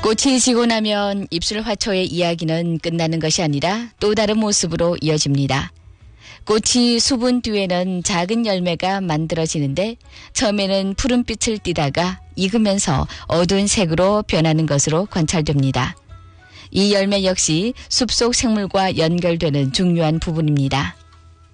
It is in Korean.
꽃이 지고 나면 입술 화초의 이야기는 끝나는 것이 아니라 또 다른 모습으로 이어집니다. 꽃이 수분 뒤에는 작은 열매가 만들어지는데 처음에는 푸른빛을 띠다가 익으면서 어두운 색으로 변하는 것으로 관찰됩니다. 이 열매 역시 숲속 생물과 연결되는 중요한 부분입니다.